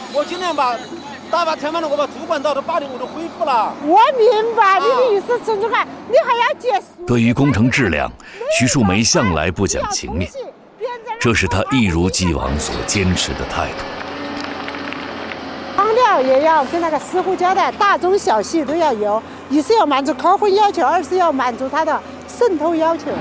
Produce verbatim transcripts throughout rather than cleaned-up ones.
我今天把大把填满了，我把主管到的八点我都恢复了。 我明白你的意思，陈主管，你还要解释。 对于工程质量，徐树梅向来不讲情面，这是她一如既往所坚持的态度。 汤料也要跟那个师傅交代，大中小细都要有，一是要满足客户要求，二是要满足他的渗透要求。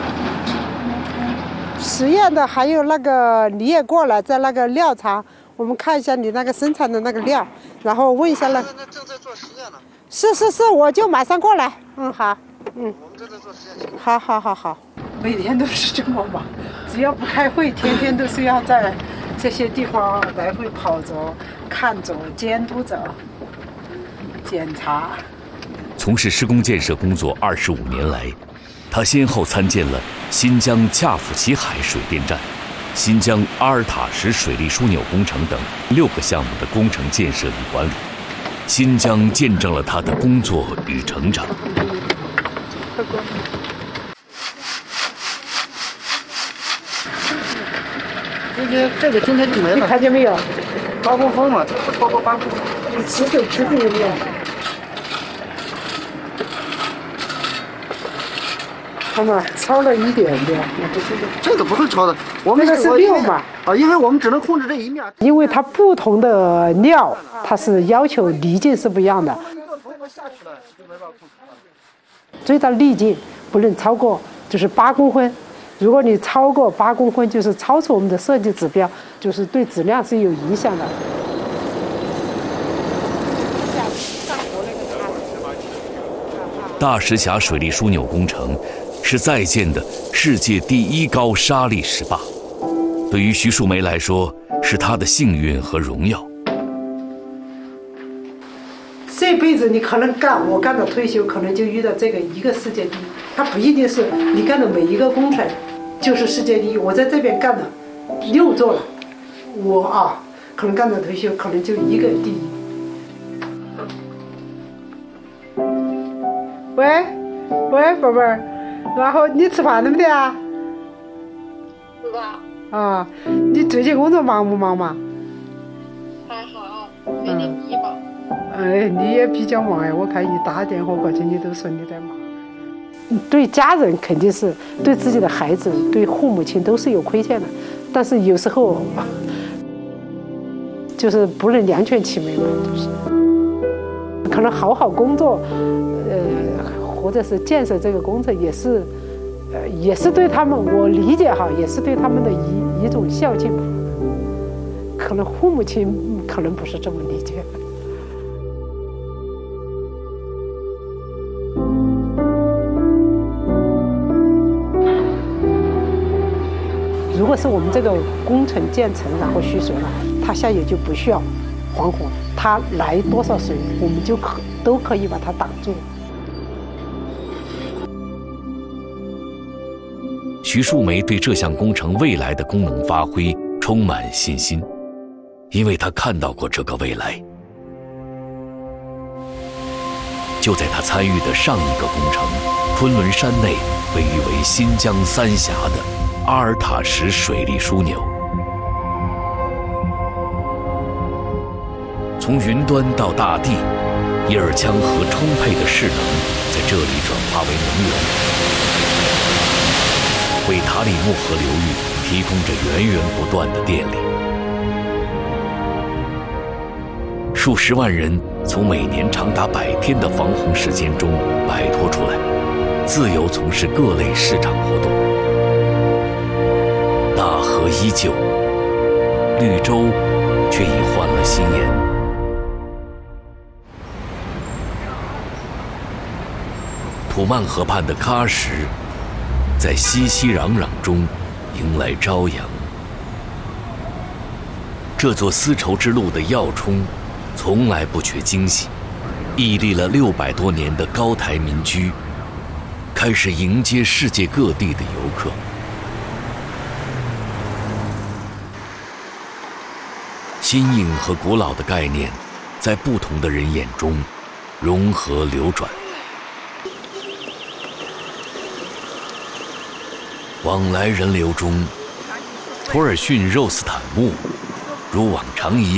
实验的还有那个你也过来，在那个料厂，我们看一下你那个生产的那个料，然后问一下那。 那正在做实验呢。 是是是，我就马上过来。嗯，好，嗯。 我们正在做实验。 好好好好。每天都是这么忙，只要不开会，天天都是要在这些地方来回跑着、看着、监督着、检查。 从事施工建设工作二十五年来，他先后参建了新疆恰府齐海水电站、新疆阿尔塔什水利枢纽工程等六个项目的工程建设与管理。新疆见证了他的工作与成长。 今天这个今天就没了， 你看见没有？ 八公分嘛，这不超过八公分。 你尺寸尺寸有没有？他们超了一点点， 这个不会超的，我们这个是六嘛？ 啊，因为我们只能控制这一面。 因为它不同的料，它是要求离径是不一样的。最大离径不能超过就是八公分，如果你超过八公分，就是超出我们的设计指标，就是对质量是有影响的。 大石峡水利枢纽工程是在建的世界第一高沙砾石坝，对于徐树梅来说，是她的幸运和荣耀。 这辈子你可能干，我干到退休，可能就遇到这个一个世界第一。它不一定是你干的每一个工程就是世界第一。我在这边干了六座了，我啊，可能干到退休，可能就一个第一。喂，喂，宝贝儿，然后你吃饭了没得啊？ 是吧？ 啊，你最近工作忙不忙嘛？ 还好，给你比吧。 哎，你也比较忙哎，我看一打电话过去，你都说你在忙。对家人肯定是，对自己的孩子、对父母亲都是有亏欠的，但是有时候就是不能两全其美嘛，就是可能好好工作，呃，或者是建设这个工程，也是，呃，也是对他们，我理解哈，也是对他们的一一种孝敬吧。可能父母亲可能不是这么理解。如果是我们这个工程建成，然后蓄水了，它下游就不需要防洪，它来多少水，我们就可都可以把它挡住。 徐树梅对这项工程未来的功能发挥充满信心，因为她看到过这个未来。就在她参与的上一个工程——昆仑山内被誉为新疆三峡的阿尔塔什水利枢纽，从云端到大地，叶尔羌河充沛的势能在这里转化为能源，为塔里木河流域提供着源源不断的电力。数十万人从每年长达百天的防洪时间中摆脱出来，自由从事各类市场活动。大河依旧，绿洲却已换了新颜。土曼河畔的喀什，在熙熙攘攘中迎来朝阳。这座丝绸之路的要冲，从来不缺惊喜。屹立了六百多年的高台民居，开始迎接世界各地的游客。新颖和古老的概念，在不同的人眼中融合流转。往来人流中，托尔逊肉丝坦木如往常一样